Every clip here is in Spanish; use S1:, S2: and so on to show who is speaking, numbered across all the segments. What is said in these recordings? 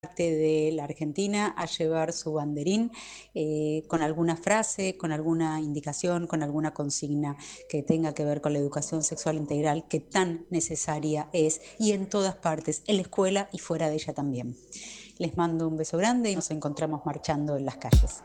S1: de la Argentina a llevar su banderín con alguna frase, con alguna indicación, con alguna consigna que tenga que ver con la educación sexual integral que tan necesaria es y en todas partes, en la escuela y fuera de ella también. Les mando un beso grande y nos encontramos marchando en las calles.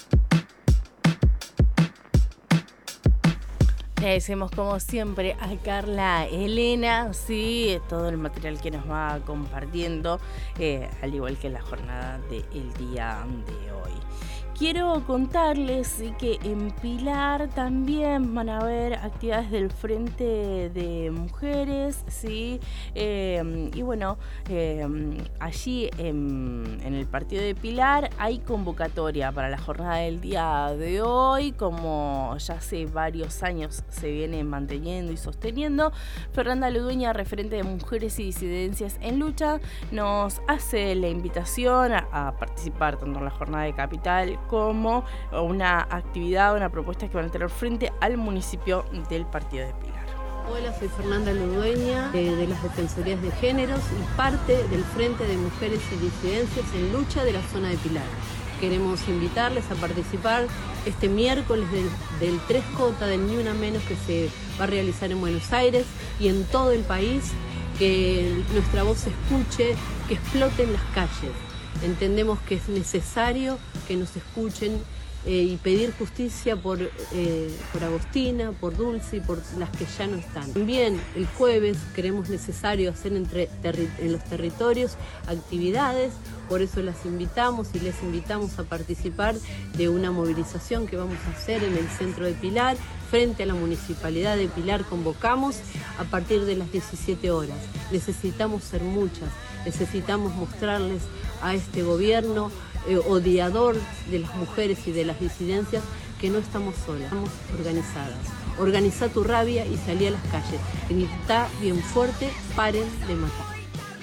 S2: Agradecemos como siempre a Carla Elena, sí, todo el material que nos va compartiendo, al igual que la jornada del día de hoy. Quiero contarles que en Pilar también van a haber actividades del Frente de Mujeres, ¿sí? Y bueno, allí en el partido de Pilar hay convocatoria para la jornada del día de hoy, como ya hace varios años se viene manteniendo y sosteniendo. Fernanda Ludueña, referente de Mujeres y Disidencias en Lucha, nos hace la invitación a participar tanto en la jornada de Capital como una actividad, una propuesta que van a tener frente al municipio del partido de Pilar.
S3: Hola, soy Fernanda Ludueña de las Defensorías de Géneros y parte del Frente de Mujeres y Disidencias en Lucha de la zona de Pilar. Queremos invitarles a participar este miércoles del 3J del Ni Una Menos que se va a realizar en Buenos Aires y en todo el país, que nuestra voz se escuche, que explote en las calles. Entendemos que es necesario que nos escuchen y pedir justicia por Agostina, por Dulce y por las que ya no están. También el jueves creemos necesario hacer en los territorios actividades, por eso las invitamos y les invitamos a participar de una movilización que vamos a hacer en el centro de Pilar. Frente a la Municipalidad de Pilar convocamos a partir de las 17 horas. Necesitamos ser muchas, necesitamos mostrarles a este gobierno odiador de las mujeres y de las disidencias que no estamos solas, estamos organizadas. Organizá tu rabia y salí a las calles. Grita bien fuerte, paren de matar.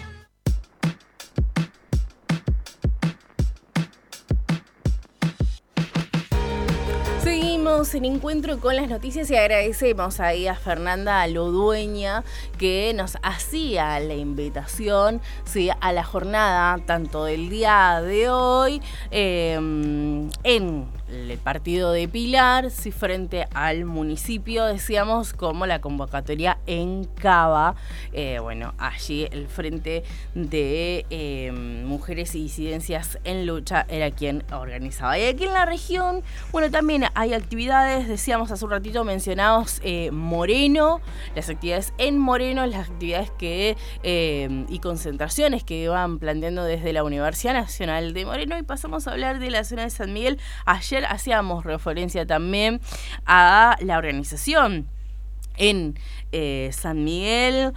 S2: Seguimos en Encuentro con las Noticias y agradecemos ahí a Fernanda Ludueña que nos hacía la invitación, sí, a la jornada tanto del día de hoy en el partido de Pilar, sí, frente al municipio, decíamos, como la convocatoria en Cava. Bueno, allí el Frente de Mujeres y Disidencias en Lucha era quien organizaba. Y aquí en la región, bueno, también hay actividades, decíamos hace un ratito, mencionados Moreno, las actividades en Moreno, las actividades que y concentraciones que van planteando desde la Universidad Nacional de Moreno, y pasamos a hablar de la zona de San Miguel. Ayer hacíamos referencia también a la organización en San Miguel,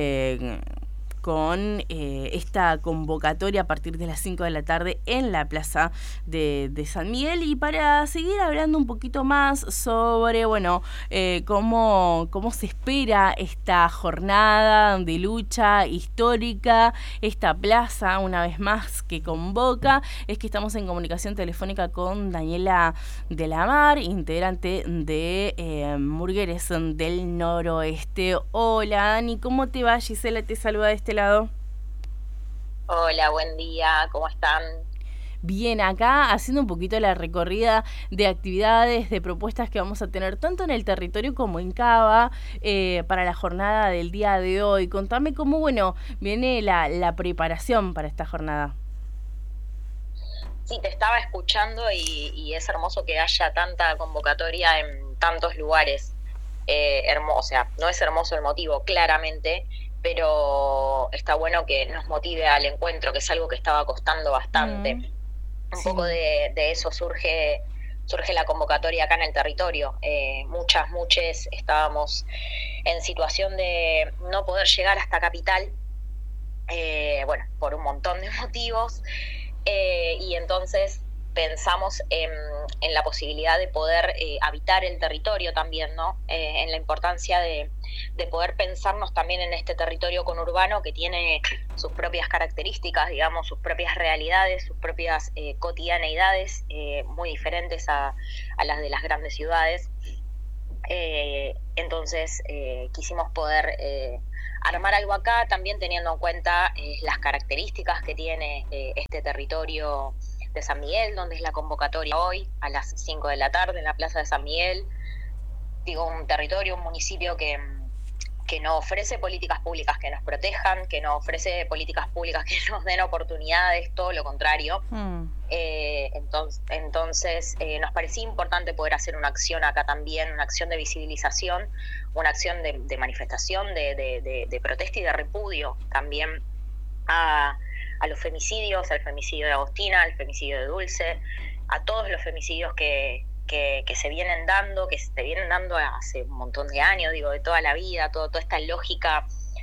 S2: con esta convocatoria a partir de las 5 de la tarde en la plaza de San Miguel. Y para seguir hablando un poquito más sobre, bueno, cómo se espera esta jornada de lucha histórica, esta plaza, una vez más, que convoca, es que estamos en comunicación telefónica con Daniela de la Mar, integrante de Mujeres del Noroeste. Hola, Dani, ¿cómo te va? Gisela te saluda de este lado.
S4: Hola, buen día, ¿cómo están?
S2: Bien, acá haciendo un poquito la recorrida de actividades, de propuestas que vamos a tener tanto en el territorio como en Cava para la jornada del día de hoy. Contame cómo, bueno, viene la preparación para esta jornada.
S4: Sí, te estaba escuchando y es hermoso que haya tanta convocatoria en tantos lugares. O sea, no es hermoso el motivo, claramente, pero está bueno que nos motive al encuentro, que es algo que estaba costando bastante. Un poco de eso surge la convocatoria acá en el territorio. Muchas estábamos en situación de no poder llegar hasta Capital, bueno, por un montón de motivos, y entonces pensamos en la posibilidad de poder habitar el territorio también, ¿no? En la importancia de poder pensarnos también en este territorio conurbano que tiene sus propias características, digamos, sus propias realidades, sus propias cotidianeidades muy diferentes a las de las grandes ciudades. Entonces quisimos poder armar algo acá, también teniendo en cuenta las características que tiene este territorio de San Miguel, donde es la convocatoria hoy a las 5 de la tarde en la Plaza de San Miguel. Digo, un territorio, un municipio que no ofrece políticas públicas que nos protejan, que no ofrece políticas públicas que nos den oportunidades, todo lo contrario. Entonces nos parecía importante poder hacer una acción acá también, una acción de visibilización, una acción de manifestación, de protesta y de repudio también a los femicidios, al femicidio de Agostina, al femicidio de Dulce, a todos los femicidios que se vienen dando, hace un montón de años, digo, de toda la vida, toda esta lógica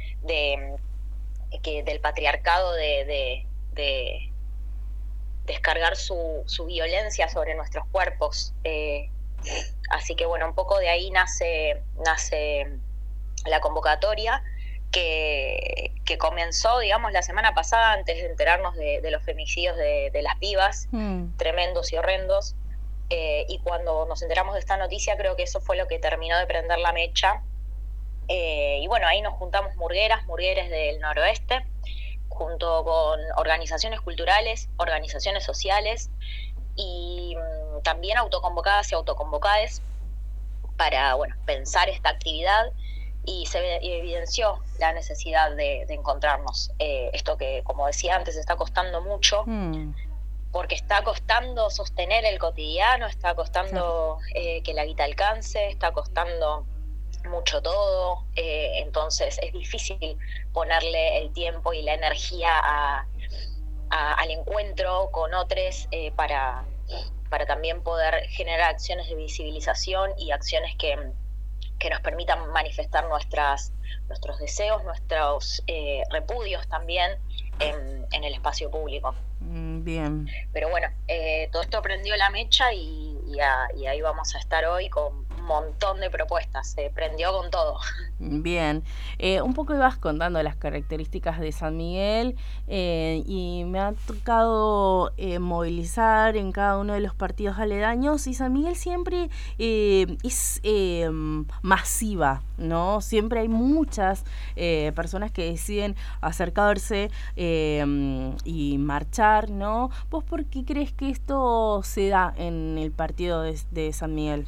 S4: del patriarcado de descargar su violencia sobre nuestros cuerpos. Así que bueno, un poco de ahí nace la convocatoria que comenzó, digamos, la semana pasada, antes de enterarnos de los femicidios de las pibas, tremendos y horrendos. Y cuando nos enteramos de esta noticia, creo que eso fue lo que terminó de prender la mecha. Y bueno, ahí nos juntamos murgueres del noroeste, junto con organizaciones culturales, organizaciones sociales y también autoconvocadas y autoconvocades para, bueno, pensar esta actividad, y se evidenció la necesidad de encontrarnos. Esto que, como decía antes, está costando mucho. Porque está costando sostener el cotidiano, está costando que la guita alcance, está costando mucho todo, entonces es difícil ponerle el tiempo y la energía al encuentro con otros para también poder generar acciones de visibilización y acciones que nos permitan manifestar nuestros deseos, nuestros repudios también en el espacio público.
S2: Bien.
S4: Pero bueno, todo esto prendió la mecha y ahí vamos a estar hoy con un montón de propuestas. Se prendió con todo.
S2: Bien. Un poco ibas contando las características de San Miguel y me ha tocado movilizar en cada uno de los partidos aledaños, y San Miguel siempre es masiva, ¿no? Siempre hay muchas personas que deciden acercarse y marchar, ¿no? ¿Vos por qué crees que esto se da en el partido de San Miguel?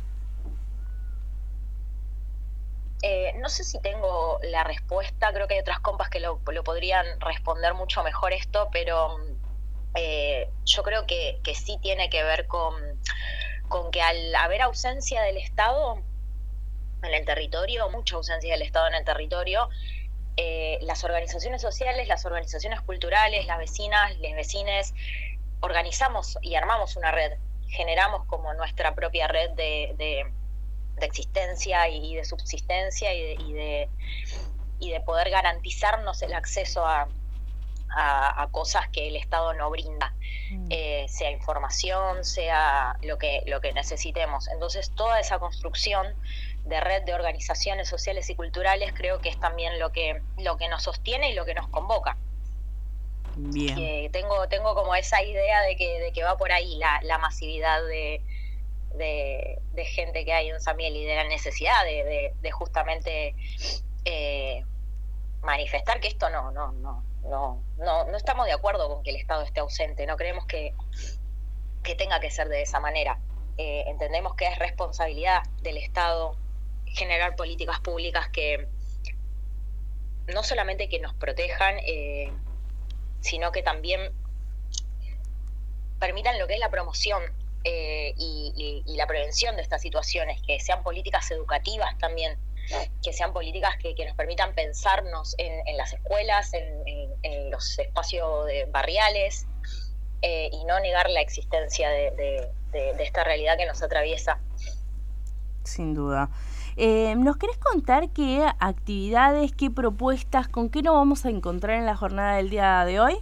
S4: No sé si tengo la respuesta, creo que hay otras compas que lo podrían responder mucho mejor esto, pero yo creo que sí tiene que ver con que al haber ausencia del Estado en el territorio, mucha ausencia del Estado en el territorio, las organizaciones sociales, las organizaciones culturales, las vecinas, les vecines, organizamos y armamos una red, generamos como nuestra propia red de existencia y de subsistencia y de poder garantizarnos el acceso a cosas que el Estado no brinda, sea información, sea lo que necesitemos. Entonces toda esa construcción de red de organizaciones sociales y culturales creo que es también lo que nos sostiene y lo que nos convoca.
S2: Bien.
S4: Tengo como esa idea de que va por ahí la masividad de gente que hay en San Miguel y de la necesidad de justamente manifestar que esto no estamos de acuerdo con que el Estado esté ausente, no creemos que tenga que ser de esa manera. Entendemos que es responsabilidad del Estado generar políticas públicas que no solamente que nos protejan, sino que también permitan lo que es la promoción y la prevención de estas situaciones, que sean políticas educativas también, que sean políticas que nos permitan pensarnos en las escuelas, en los espacios barriales, y no negar la existencia de esta realidad que nos atraviesa.
S2: Sin duda. ¿Nos querés contar qué actividades, qué propuestas, con qué nos vamos a encontrar en la jornada del día de hoy?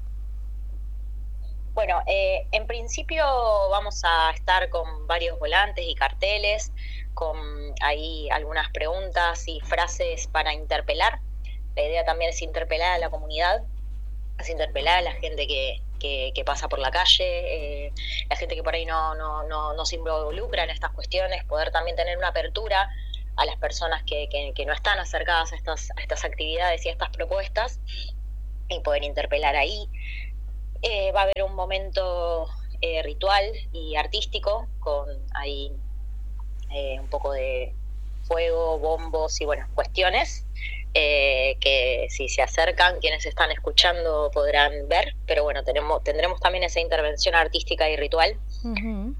S4: Bueno, en principio vamos a estar con varios volantes y carteles, con ahí algunas preguntas y frases para interpelar. La idea también es interpelar a la comunidad, es interpelar a la gente que pasa por la calle, la gente que por ahí no se involucra en estas cuestiones, poder también tener una apertura a las personas que no están acercadas a estas actividades y a estas propuestas, y poder interpelar ahí. Va a haber un momento ritual y artístico con ahí un poco de fuego, bombos y cuestiones que si se acercan, quienes están escuchando podrán ver, pero tendremos también esa intervención artística y ritual. Uh-huh.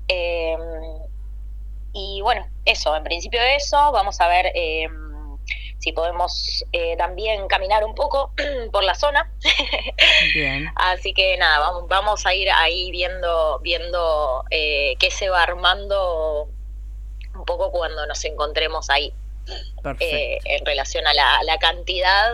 S4: Y eso, en principio eso, vamos a ver si podemos también caminar un poco por la zona. Bien. Así que nada, vamos a ir ahí viendo qué se va armando un poco cuando nos encontremos ahí. En relación a la cantidad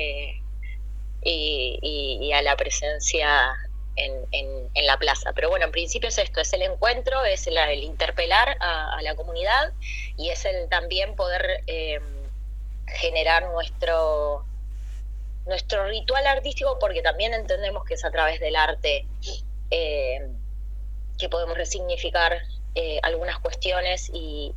S4: y a la presencia en la plaza. Pero en principio es esto, es el encuentro, es el interpelar a la comunidad, y es el también poder generar nuestro ritual artístico, porque también entendemos que es a través del arte que podemos resignificar algunas cuestiones y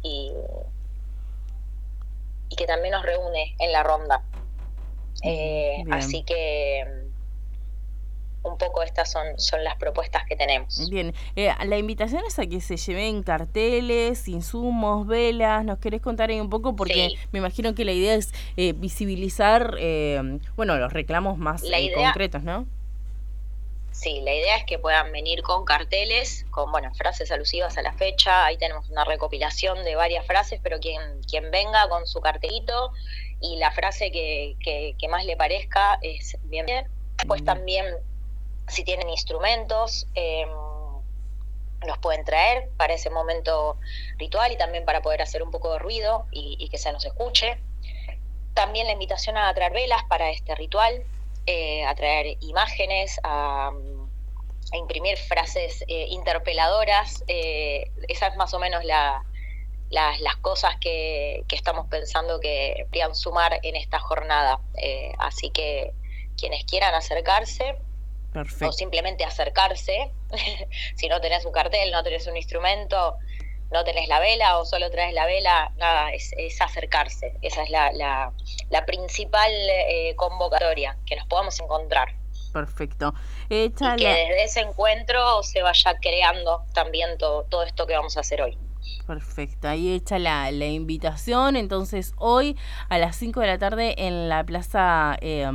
S4: que también nos reúne en la ronda. Así que un poco estas son las propuestas que tenemos.
S2: Bien, la invitación es a que se lleven carteles, insumos, velas. ¿Nos querés contar ahí un poco? Porque sí, me imagino que la idea es visibilizar los reclamos más concretos, ¿no?
S4: Sí, la idea es que puedan venir con carteles, con frases alusivas a la fecha. Ahí tenemos una recopilación de varias frases, pero quien venga con su cartelito y la frase que más le parezca es bien. Después también, si tienen instrumentos, los pueden traer para ese momento ritual y también para poder hacer un poco de ruido y que se nos escuche. También la invitación a traer velas para este ritual, a traer imágenes, a imprimir frases interpeladoras. Esa es más o menos las cosas que estamos pensando que podrían sumar en esta jornada. Así que quienes quieran acercarse, perfecto, o simplemente acercarse, si no tenés un cartel, no tenés un instrumento, no tenés la vela o solo traes la vela, nada, es acercarse. Esa es la principal convocatoria, que nos podamos encontrar.
S2: Perfecto.
S4: Y que desde ese encuentro se vaya creando también todo esto que vamos a hacer hoy.
S2: Perfecto, ahí hecha la invitación. Entonces hoy a las 5 de la tarde en la plaza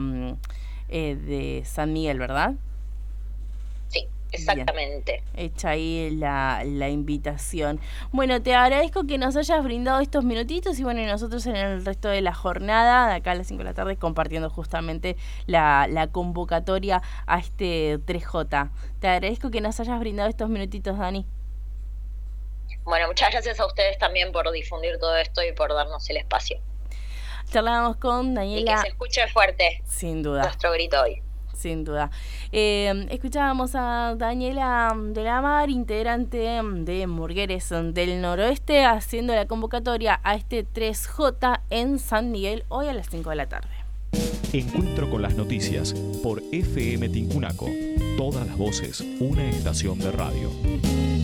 S2: de San Miguel, ¿verdad?
S4: Sí, exactamente.
S2: Bien. Hecha ahí la invitación. Bueno, te agradezco que nos hayas brindado estos minutitos y y nosotros en el resto de la jornada, de acá a las 5 de la tarde, compartiendo justamente la convocatoria a este 3J. Te agradezco que nos hayas brindado estos minutitos, Dani.
S4: Bueno, muchas gracias a ustedes también por difundir todo esto y por darnos el espacio.
S2: Charlábamos con Daniela.
S4: Y que se escuche fuerte.
S2: Sin duda.
S4: Nuestro grito hoy.
S2: Sin duda. Escuchábamos a Daniela de la Mar, integrante de Murgueres del Noroeste, haciendo la convocatoria a este 3J en San Miguel hoy a las 5 de la tarde.
S5: Encuentro con las noticias por FM Tincunaco. Todas las voces, una estación de radio.